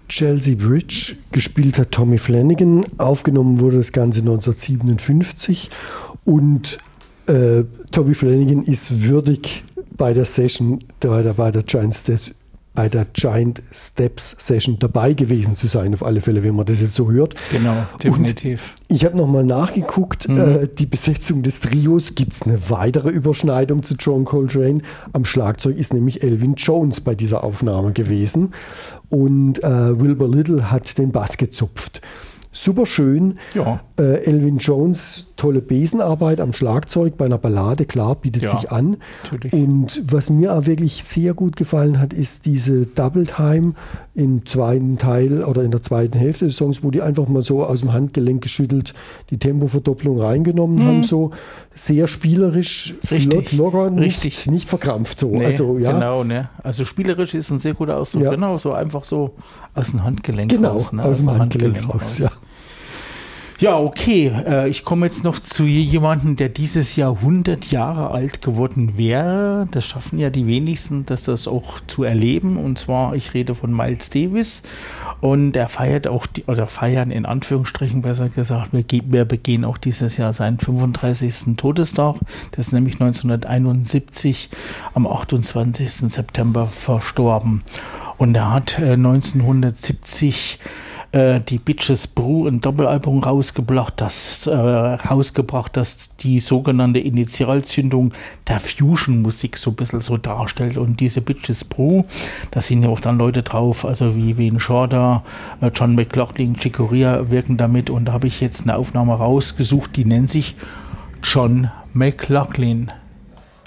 Chelsea Bridge, gespielt hat Tommy Flanagan, aufgenommen wurde das Ganze 1957 und Tommy Flanagan ist würdig bei der Session, bei der Giant Steps Session dabei gewesen zu sein, auf alle Fälle, wenn man das jetzt so hört. Genau, definitiv. Und ich habe nochmal nachgeguckt, die Besetzung des Trios, gibt es eine weitere Überschneidung zu John Coltrane. Am Schlagzeug ist nämlich Elvin Jones bei dieser Aufnahme gewesen und Wilbur Little hat den Bass gezupft. Super schön. Ja. Elvin Jones, tolle Besenarbeit am Schlagzeug bei einer Ballade, klar, bietet sich an. Natürlich. Und was mir auch wirklich sehr gut gefallen hat, ist diese Double Time im zweiten Teil oder in der zweiten Hälfte des Songs, wo die einfach mal so aus dem Handgelenk geschüttelt die Tempoverdopplung reingenommen haben. So sehr spielerisch, flott, locker, nicht verkrampft. So. Nee, also, ja. Genau, ne? Also spielerisch ist ein sehr guter Ausdruck. Ja. Genau, so einfach so aus dem Handgelenk raus. Ne? Aus dem Handgelenk raus, ja. Ja, okay. Ich komme jetzt noch zu jemandem, der dieses Jahr 100 Jahre alt geworden wäre. Das schaffen ja die wenigsten, das auch zu erleben. Und zwar, ich rede von Miles Davis. Und er feiert auch, feiern in Anführungsstrichen besser gesagt, wir begehen auch dieses Jahr seinen 35. Todestag. Das ist nämlich 1971 am 28. September verstorben. Und er hat 1970 die Bitches Brew ein Doppelalbum rausgebracht, das die sogenannte Initialzündung der Fusion-Musik so ein bisschen so darstellt. Und diese Bitches Brew, da sind ja auch dann Leute drauf, also wie Wayne Shorter, John McLaughlin, Chick Corea wirken damit. Und da habe ich jetzt eine Aufnahme rausgesucht, die nennt sich John McLaughlin.